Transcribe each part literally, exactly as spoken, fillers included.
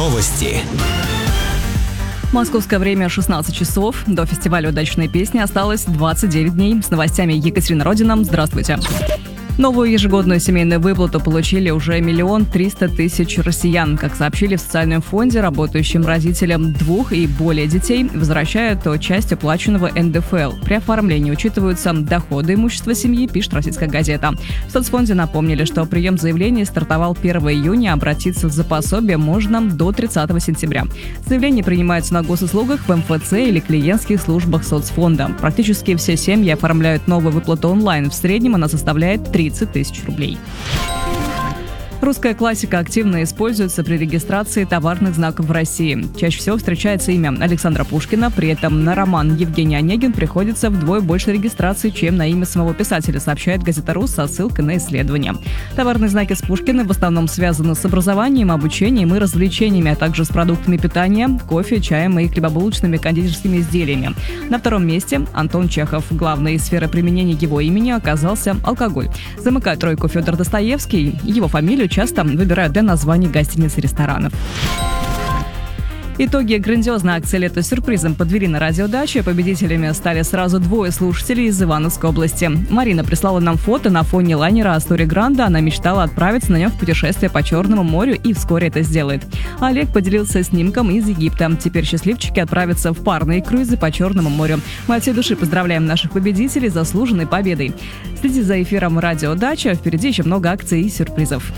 Новости. Московское время шестнадцать часов. До фестиваля «Удачные песни» осталось двадцать девять дней. С новостями Екатерина Родина. Здравствуйте. Новую ежегодную семейную выплату получили уже миллион триста тысяч россиян. Как сообщили в социальном фонде, работающим родителям двух и более детей возвращают часть оплаченного эн дэ эф эл. При оформлении учитываются доходы имущества семьи, пишет «Российская газета». В соцфонде напомнили, что прием заявлений стартовал первого июня, обратиться за пособие можно до тридцатого сентября. Заявления принимаются на госуслугах, в эм эф цэ или клиентских службах соцфонда. Практически все семьи оформляют новую выплату онлайн. В среднем она составляет тридцать тысяч рублей. Русская классика активно используется при регистрации товарных знаков в России. Чаще всего встречается имя Александра Пушкина, при этом на роман Евгений Онегин приходится вдвое больше регистрации, чем на имя самого писателя, сообщает газета «Рус» со ссылкой на исследование. Товарные знаки с Пушкиным в основном связаны с образованием, обучением и развлечениями, а также с продуктами питания, кофе, чаем и хлебобулочными кондитерскими изделиями. На втором месте Антон Чехов. Главной сферой применения его имени оказался алкоголь. Замыкает тройку Федор Достоевский. Его фамилию часто выбирают для названий гостиниц и ресторанов. Итоги грандиозной акции «Лето с сюрпризом» подвели на радиодаче. Победителями стали сразу двое слушателей из Ивановской области. Марина прислала нам фото на фоне лайнера «Астори Гранде». Она мечтала отправиться на нем в путешествие по Черному морю и вскоре это сделает. А Олег поделился снимком из Египта. Теперь счастливчики отправятся в парные круизы по Черному морю. Мы от всей души поздравляем наших победителей с заслуженной победой. Следите за эфиром «Радиодача». Впереди еще много акций и сюрпризов.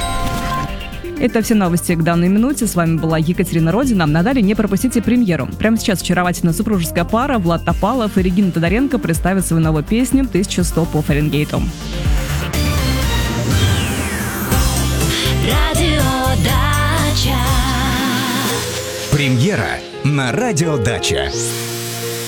Это все новости к данной минуте. С вами была Екатерина Родина. Далее не пропустите премьеру. Прямо сейчас очаровательная супружеская пара Влад Топалов и Регина Тодоренко представят свою новую песню «тысяча сто по Фаренгейту». Премьера на Радиодача.